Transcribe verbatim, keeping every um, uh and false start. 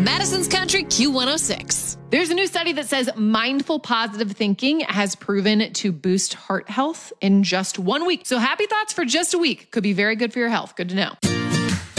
Madison's Country Q one oh six. There's a new study that says mindful positive thinking has proven to boost heart health in just one week. So happy thoughts for just a week could be very good for your health. Good to know.